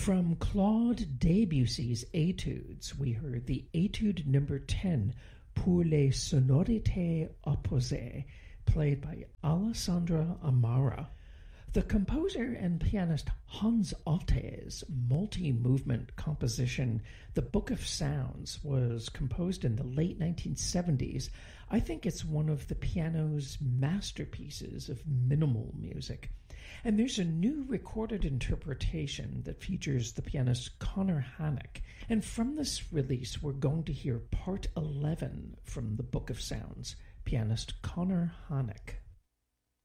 From Claude Debussy's Etudes, we heard the Etude number 10, Pour les sonorités opposées, played by Alessandra Amara. The composer and pianist Hans Otte's multi-movement composition, The Book of Sounds, was composed in the late 1970s. I think it's one of the piano's masterpieces of minimal music. And there's a new recorded interpretation that features the pianist Conor Hannock. And from this release, we're going to hear part 11 from The Book of Sounds, pianist Conor Hannock.